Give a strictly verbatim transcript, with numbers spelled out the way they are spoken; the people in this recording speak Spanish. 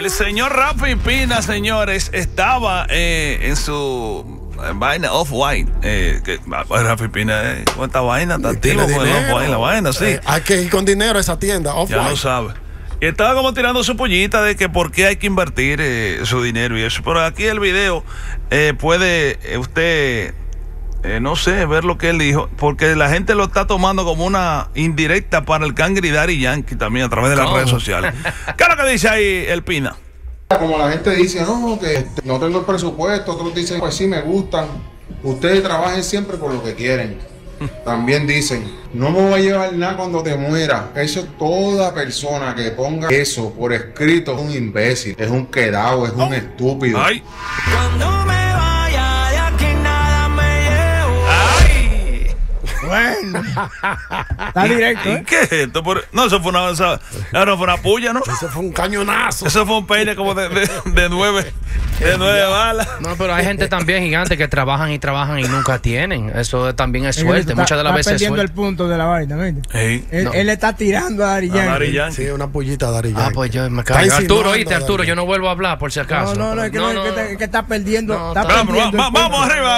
El señor Rafi Pina, señores, estaba eh, en su vaina Off-White. Eh, que, Rafi Pina, eh, ¿cómo esta vaina? Está activo con el Off-White, la vaina, sí. Eh, hay que ir con dinero a esa tienda, Off-White. Ya lo sabe. Y estaba como tirando su pollita de que por qué hay que invertir eh, su dinero y eso. Pero aquí el video eh, puede eh, usted, eh, no sé, ver lo que él dijo, porque la gente lo está tomando como una indirecta para el Cangri Daddy Yankee también a través de las ¿Cómo? redes sociales. ¿Qué es lo que dice ahí el Pina? Como la gente dice, no, que no tengo el presupuesto, otros dicen, pues sí me gustan. Ustedes trabajen siempre por lo que quieren. También dicen, no me voy a llevar nada cuando te muera. Eso es toda persona que ponga eso por escrito es un imbécil, es un quedado, es un oh. estúpido. Ay. Cuando me vaya de aquí nada me llevo. Ay. Bueno. Está directo, ¿eh? ¿Y qué es esto? Por... No, eso fue una eso no fue una puya, ¿no? Eso fue un cañonazo. Eso fue un peine como de, de, de nueve. De nueve balas. No, pero hay gente también gigante que trabajan y trabajan y nunca tienen. Eso también es suerte. Está, Muchas de las está veces es perdiendo suerte. el punto de la vaina, ¿viste? Hey, él, no. él está tirando a Daddy a Daddy Yankee. Yankee. Sí, una pullita a Daddy Yankee. Ah, pues yo me Está caigo. insinuando Arturo, oíste, a Arturo, Daddy. yo no vuelvo a hablar por si acaso. No, no, no, es que, no, No, es que, no. está, es que está perdiendo. No, está está- perdiendo Vamos, el vamos, punto. vamos arriba.